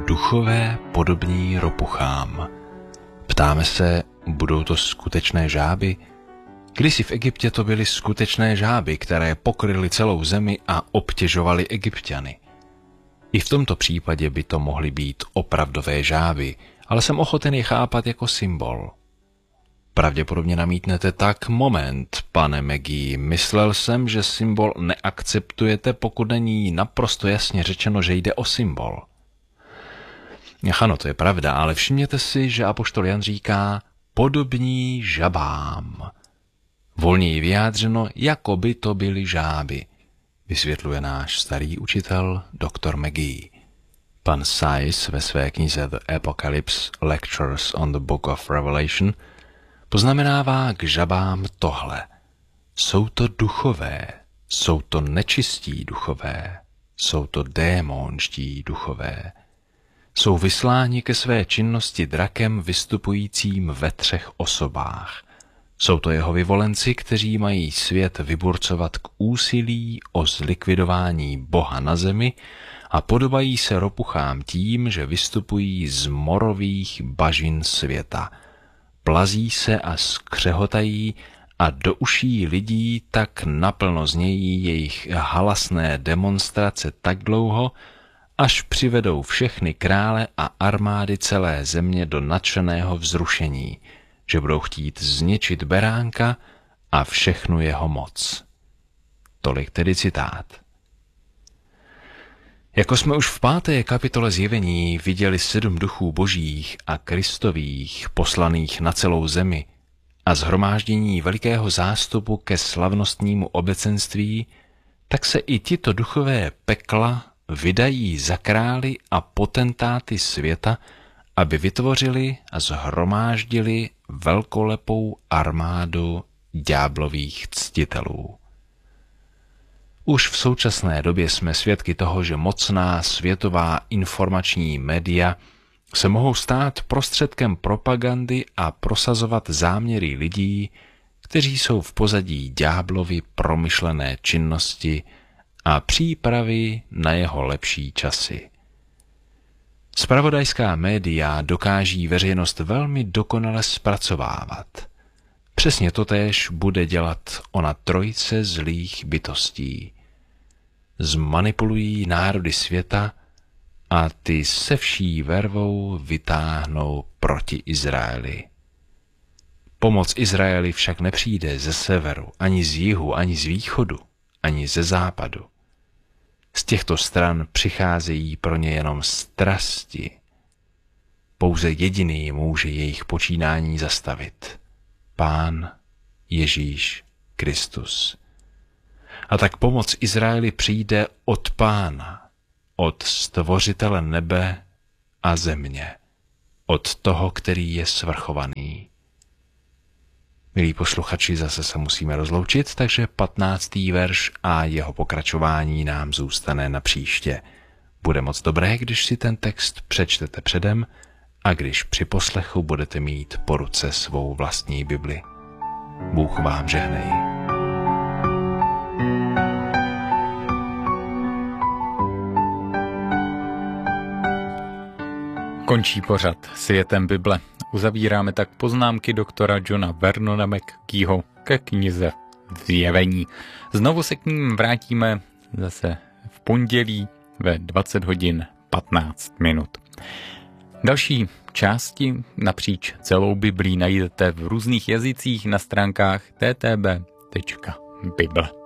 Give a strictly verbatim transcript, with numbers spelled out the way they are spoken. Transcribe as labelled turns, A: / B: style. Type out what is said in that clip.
A: duchové podobní ropuchám. Ptáme se, budou to skutečné žáby? Kdysi v Egyptě to byly skutečné žáby, které pokryly celou zemi a obtěžovaly Egypťany. I v tomto případě by to mohly být opravdové žáby, ale jsem ochoten je chápat jako symbol. Pravděpodobně namítnete: tak moment, pane Maggie, myslel jsem, že symbol neakceptujete, pokud není naprosto jasně řečeno, že jde o symbol. Ano, to je pravda, ale všimněte si, že apoštol Jan říká podobní žabám. Volněji vyjádřeno, jako by to byly žáby, vysvětluje náš starý učitel doktor Maggie. Pan Sayce ve své knize The Apocalypse Lectures on the Book of Revelation poznamenává k žabám tohle. Jsou to duchové, jsou to nečistí duchové, jsou to démonští duchové. Jsou vysláni ke své činnosti drakem vystupujícím ve třech osobách. Jsou to jeho vyvolenci, kteří mají svět vyburcovat k úsilí o zlikvidování Boha na zemi a podobají se ropuchám tím, že vystupují z morových bažin světa. Plazí se a skřehotají a do uší lidí tak naplno znějí jejich halasné demonstrace tak dlouho, až přivedou všechny krále a armády celé země do nadšeného vzrušení, že budou chtít zničit beránka a všechnu jeho moc. Tolik tedy citát. Jako jsme už v páté kapitole Zjevení viděli sedm duchů božích a kristových poslaných na celou zemi a shromáždění velikého zástupu ke slavnostnímu obecenství, tak se i tito duchové pekla vydají za králi a potentáty světa, aby vytvořili a shromáždili velkolepou armádu ďáblových ctitelů. Už v současné době jsme svědky toho, že mocná světová informační média se mohou stát prostředkem propagandy a prosazovat záměry lidí, kteří jsou v pozadí ďáblovy promyšlené činnosti a přípravy na jeho lepší časy. Zpravodajská média dokáží veřejnost velmi dokonale zpracovávat. Přesně totéž bude dělat ona trojice zlých bytostí. Zmanipulují národy světa a ty se vší vervou vytáhnou proti Izraeli. Pomoc Izraeli však nepřijde ze severu, ani z jihu, ani z východu, ani ze západu. Z těchto stran přicházejí pro ně jenom strasti. Pouze jediný může jejich počínání zastavit. Pán Ježíš Kristus. A tak pomoc Izraeli přijde od Pána, od Stvořitele nebe a země, od toho, který je svrchovaný. Milí posluchači, zase se musíme rozloučit, takže patnáctý verš a jeho pokračování nám zůstane na příště. Bude moc dobré, když si ten text přečtete předem a když při poslechu budete mít po ruce svou vlastní Bibli. Bůh vám žehnej.
B: Končí pořad Světem Bible. Uzavíráme tak poznámky doktora Johna Vernona McGeeho ke knize Zjevení. Znovu se k ním vrátíme zase v pondělí ve dvacet hodin patnáct minut. Další části napříč celou Biblí najdete v různých jazycích na stránkách t t b tečka bible.